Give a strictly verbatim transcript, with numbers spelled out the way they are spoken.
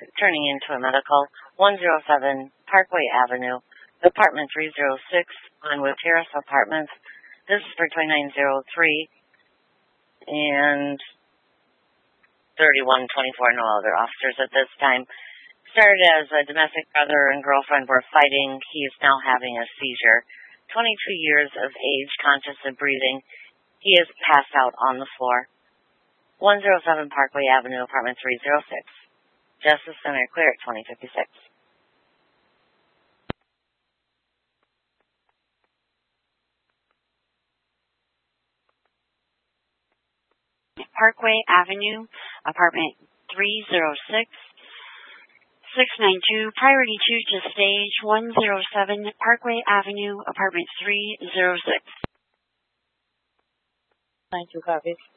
turning into a medical. one oh seven Parkway Avenue, apartment three oh six, Glenwood Terrace Apartments. This is for twenty-nine oh three and thirty-one twenty-four. No other officers at this time. Started as a domestic brother and girlfriend were fighting. He is now having a seizure. twenty-two years of age, conscious and breathing. He is passed out on the floor. one oh seven Parkway Avenue, apartment three oh six. Justice Center, clear at twenty fifty-six. Parkway Avenue, apartment three oh six. six nine two, priority two to stage one oh seven, Parkway Avenue, apartment three oh six. nine two copies.